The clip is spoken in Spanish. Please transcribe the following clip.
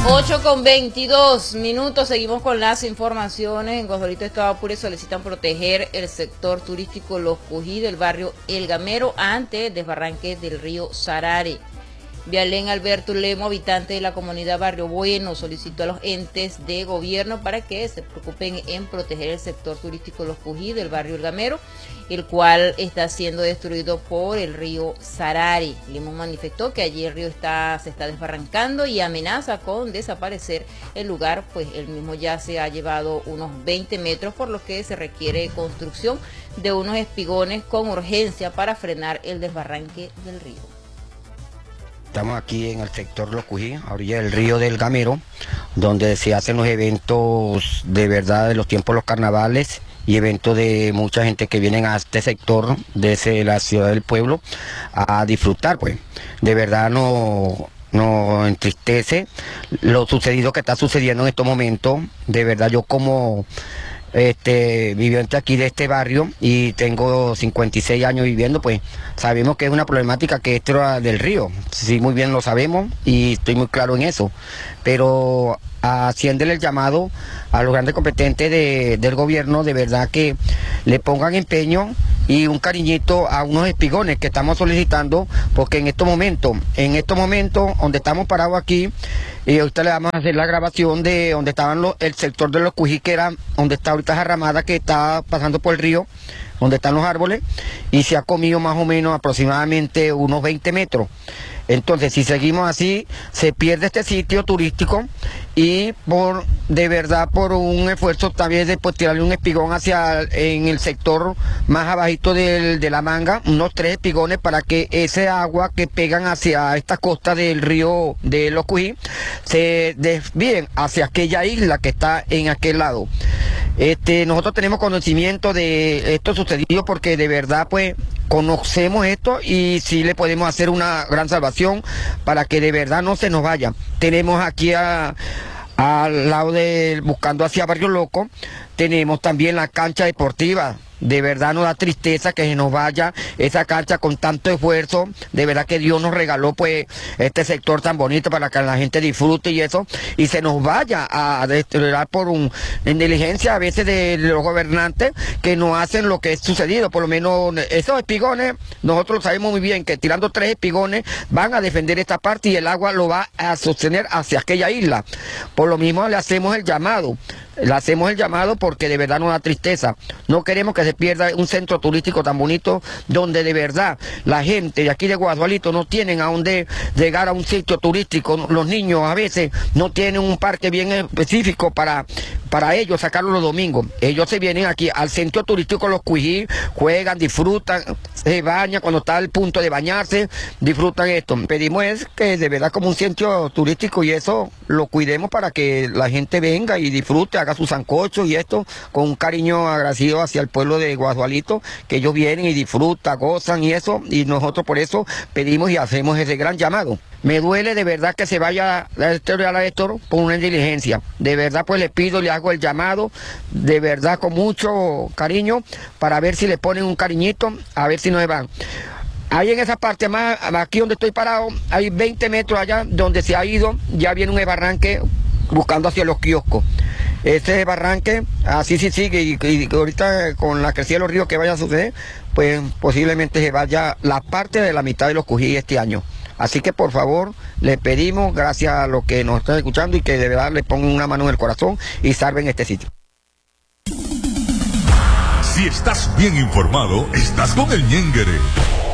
8:22, seguimos con las informaciones. En Guadualito, Estado Apure, solicitan proteger el sector turístico Los Cují del barrio El Gamero ante desbarranque del río Sarare. Vialén Alberto Lemo, habitante de la comunidad Barrio Bueno, solicitó a los entes de gobierno para que se preocupen en proteger el sector turístico Los Cují del barrio El Gamero, el cual está siendo destruido por el río Sarare. Lemo manifestó que allí el río se está desbarrancando y amenaza con desaparecer el lugar, pues el mismo ya se ha llevado unos 20 metros, por lo que se requiere construcción de unos espigones con urgencia para frenar el desbarranque del río. Estamos aquí en el sector Los Cují, a orilla del río del Gamero, donde se hacen los eventos de verdad de los tiempos de los carnavales y eventos de mucha gente que vienen a este sector desde la ciudad del pueblo a disfrutar, pues. De verdad nos entristece lo sucedido que está sucediendo en estos momentos. De verdad yo como viviente aquí de este barrio y tengo 56 años viviendo, pues sabemos que es una problemática que es del río, sí, muy bien lo sabemos y estoy muy claro en eso, pero haciéndole el llamado a los grandes competentes del gobierno, de verdad que le pongan empeño y un cariñito a unos espigones que estamos solicitando, porque en estos momentos donde estamos parados aquí, y ahorita le vamos a hacer la grabación de donde estaban el sector de Los Cují, que era donde está ahorita esa ramada que está pasando por el río, donde están los árboles, y se ha comido más o menos aproximadamente unos 20 metros. Entonces, si seguimos así, se pierde este sitio turístico y de verdad por un esfuerzo también de tirarle un espigón en el sector más abajito de la manga, unos 3 espigones para que ese agua que pegan hacia esta costa del río de Los Cují se desvíen hacia aquella isla que está en aquel lado. Nosotros tenemos conocimiento de esto sucedido porque de verdad pues conocemos esto y sí le podemos hacer una gran salvación para que de verdad no se nos vaya. Tenemos aquí al lado buscando hacia Barrio Loco, tenemos también la cancha deportiva. De verdad nos da tristeza que se nos vaya esa cancha con tanto esfuerzo. De verdad que Dios nos regaló pues este sector tan bonito para que la gente disfrute y eso, y se nos vaya a desterrar por negligencia a veces de los gobernantes que no hacen lo que es sucedido. Por lo menos esos espigones, nosotros lo sabemos muy bien, que tirando 3 espigones van a defender esta parte y el agua lo va a sostener hacia aquella isla. Por lo mismo le hacemos el llamado. Porque de verdad nos da tristeza. No queremos que se pierda un centro turístico tan bonito donde de verdad la gente de aquí de Guadualito no tienen a dónde llegar a un sitio turístico. Los niños a veces no tienen un parque bien específico para ellos sacarlos los domingos. Ellos se vienen aquí al centro turístico Los Cují, juegan, disfrutan, se bañan cuando está al punto de bañarse, disfrutan esto. Pedimos es que de verdad como un centro turístico y eso lo cuidemos para que la gente venga y disfrute, haga sus sancochos y esto con un cariño agradecido hacia el pueblo de Guadualito, que ellos vienen y disfrutan, gozan y eso, y nosotros por eso pedimos y hacemos ese gran llamado. Me duele de verdad que se vaya a esto por una diligencia. De verdad pues le pido, le hago el llamado, de verdad con mucho cariño, para ver si le ponen un cariñito, a ver si no se van. Ahí en esa parte más, aquí donde estoy parado, hay 20 metros allá donde se ha ido, ya viene un barranque buscando hacia los kioscos. Ese barranque, así sí sigue, y ahorita con la crecida de los ríos que vaya a suceder, pues posiblemente se vaya la parte de la mitad de Los Cují este año. Así que por favor, le pedimos, gracias a los que nos están escuchando, y que de verdad le pongan una mano en el corazón y salven este sitio. Si estás bien informado, estás con el Ñenguere.